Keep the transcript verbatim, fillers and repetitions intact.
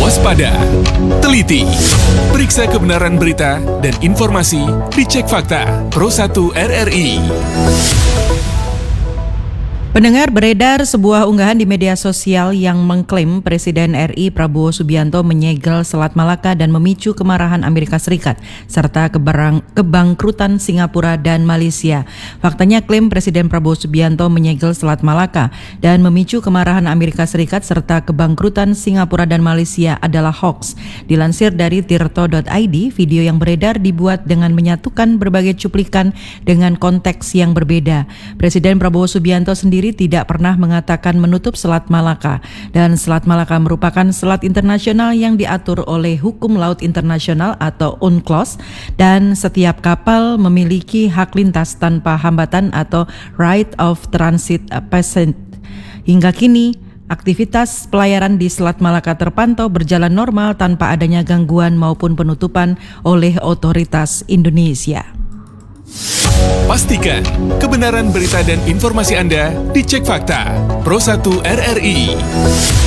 Waspada, teliti, periksa kebenaran berita dan informasi dicek fakta. Pro satu R R I. Pendengar, beredar sebuah unggahan di media sosial yang mengklaim Presiden R I Prabowo Subianto menyegel Selat Malaka dan memicu kemarahan Amerika Serikat serta keberang, kebangkrutan Singapura dan Malaysia. Faktanya klaim Presiden Prabowo Subianto menyegel Selat Malaka dan memicu kemarahan Amerika Serikat serta kebangkrutan Singapura dan Malaysia adalah hoax. Dilansir dari tirto dot i d, video yang beredar dibuat dengan menyatukan berbagai cuplikan dengan konteks yang berbeda. Presiden Prabowo Subianto sendiri tidak pernah mengatakan menutup Selat Malaka, dan Selat Malaka merupakan selat internasional yang diatur oleh Hukum Laut Internasional atau UNCLOS, dan setiap kapal memiliki hak lintas tanpa hambatan atau right of transit passage. Hingga kini, aktivitas pelayaran di Selat Malaka terpantau berjalan normal tanpa adanya gangguan maupun penutupan oleh otoritas Indonesia. Pastikan kebenaran berita dan informasi Anda dicek fakta. Pro satu R R I.